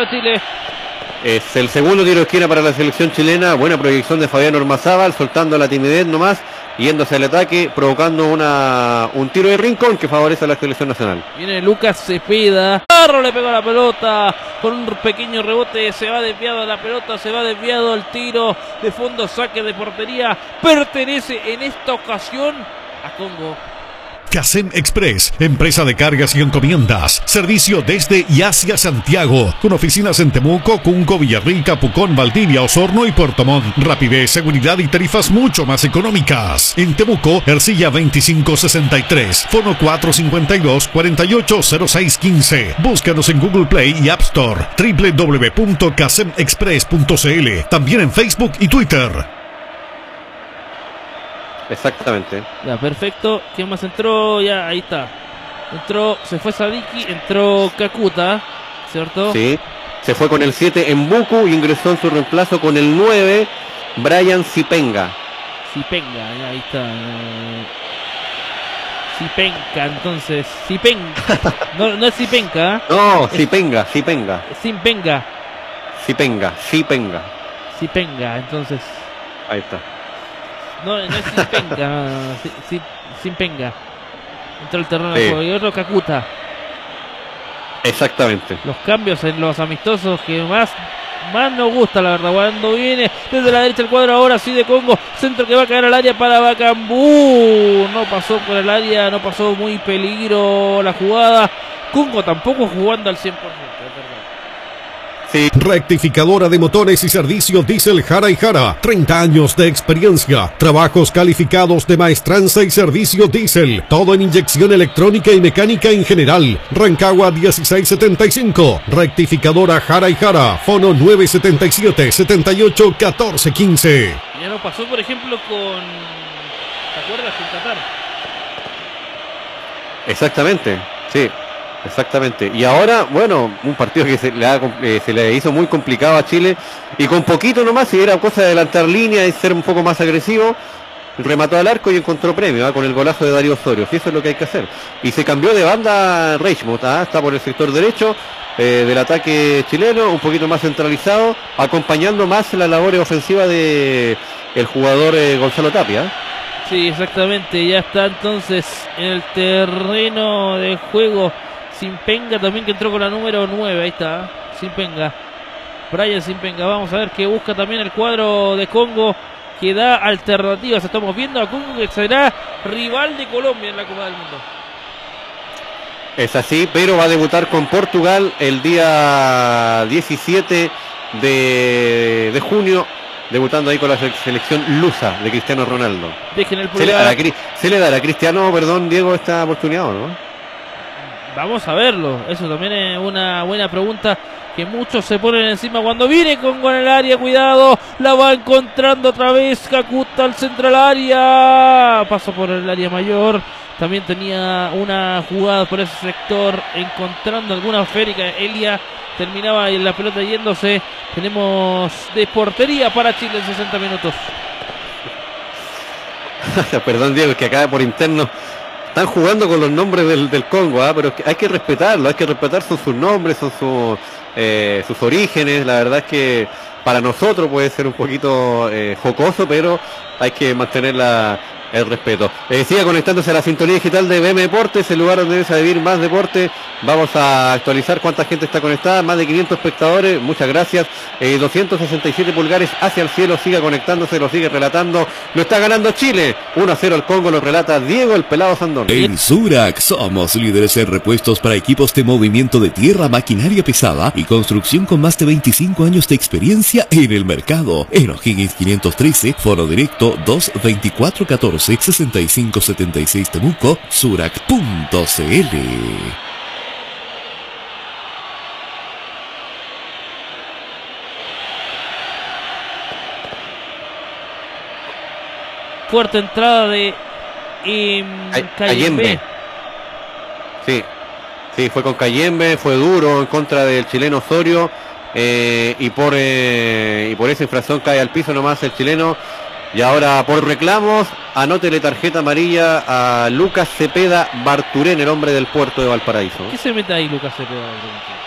para Chile. Es el segundo tiro de esquina para la selección chilena. Buena proyección de Fabián Ormazábal, soltando la timidez nomás, yéndose al ataque, provocando un tiro de rincón que favorece a la selección nacional. Viene Lucas Cepeda. Carro le pegó la pelota con un pequeño rebote. Se va desviado la pelota, se va desviado el tiro de fondo, saque de portería. Pertenece en esta ocasión a Congo. Casem Express, empresa de cargas y encomiendas, servicio desde y hacia Santiago, con oficinas en Temuco, Cunco, Villarrica, Pucón, Valdivia, Osorno y Puerto Montt. Rapidez, seguridad y tarifas mucho más económicas. En Temuco, Ercilla 2563, fono 452-480615. Búscanos en Google Play y App Store, www.casemexpress.cl, también en Facebook y Twitter. Exactamente. Ya, perfecto. ¿Quién más entró? Ya, ahí está. Entró, se fue Sadiki, entró Kakuta, ¿cierto? Sí. Se fue con el 7 en Buku y ingresó en su reemplazo con el 9, Brian Zipenga. Zipenga, ya, ahí está. Zipenka, entonces. Zipenga. No es Zipenka. No, Zipenga, Zipenga. Zipenga. Zipenga, Zipenga. Zipenga, entonces. Ahí está. No es Zipenga, Zipenga. Entró el terreno de juego. Y otro Kakuta. Exactamente. Los cambios en los amistosos que más nos gusta, la verdad. Cuando viene desde la derecha el cuadro ahora sí de Congo. Centro que va a caer al área para Bakambu. No pasó por el área, no pasó muy peligro la jugada. Congo tampoco jugando al 100%, es verdad. Sí. Rectificadora de motores y servicio Diesel Jara y Jara. 30 años de experiencia. Trabajos calificados de maestranza y servicio Diesel. Todo en inyección electrónica y mecánica en general. Rancagua 1675. Rectificadora Jara y Jara. Fono 977-78-1415. Ya no pasó, por ejemplo, ¿te acuerdas con Qatar? Exactamente, sí. Exactamente. Y ahora, bueno, un partido que se le hizo muy complicado a Chile y con poquito nomás, si era cosa de adelantar línea y ser un poco más agresivo, remató al arco y encontró premio con el golazo de Darío Osorio. Si eso es lo que hay que hacer. Y se cambió de banda Reichmuth, está por el sector derecho del ataque chileno, un poquito más centralizado, acompañando más la labor ofensiva de el jugador Gonzalo Tapia. Sí, exactamente. Ya está entonces en el terreno de juego Zipenga también, que entró con la número 9, ahí está, Zipenga, Brian Zipenga. Vamos a ver qué busca también el cuadro de Congo, que da alternativas. Estamos viendo a Congo, que será rival de Colombia en la Copa del Mundo. Es así, pero va a debutar con Portugal el día 17 de junio, debutando ahí con la selección lusa de Cristiano Ronaldo. Dejen el pulgar. ¿Se le dará a Cristiano, perdón, Diego, esta oportunidad o no? Vamos a verlo, eso también es una buena pregunta que muchos se ponen encima cuando viene Congo en el área. Cuidado, la va encontrando otra vez Kakuta al centro del área, pasó por el área mayor. También tenía una jugada por ese sector, encontrando alguna férica. Elia terminaba en la pelota yéndose. Tenemos de portería para Chile en 60 minutos. Perdón, Diego, es que acá por interno están jugando con los nombres del Congo, pero hay que respetarlo, hay que respetar sus nombres, son sus orígenes. La verdad es que para nosotros puede ser un poquito jocoso, pero hay que mantener el respeto. Siga conectándose a la sintonía digital de BM Deportes, el lugar donde debes vivir más deporte. Vamos a actualizar cuánta gente está conectada, más de 500 espectadores, muchas gracias. 267 pulgares hacia el cielo, siga conectándose, lo sigue relatando. Lo está ganando Chile, 1-0 al Congo, lo relata Diego el Pelado Sandón. En Surac somos líderes en repuestos para equipos de movimiento de tierra, maquinaria pesada y construcción, con más de 25 años de experiencia en el mercado. En O'Higgins 513, foro directo 224-14-6576 Temuco, surac.cl. Fuerte entrada de Cayembe. Sí, fue con Cayembe, fue duro en contra del chileno Osorio, y por esa infracción cae al piso nomás el chileno. Y ahora por reclamos, anótele tarjeta amarilla a Lucas Cepeda Barturén, el hombre del puerto de Valparaíso. ¿Qué se mete ahí Lucas Cepeda Barturén?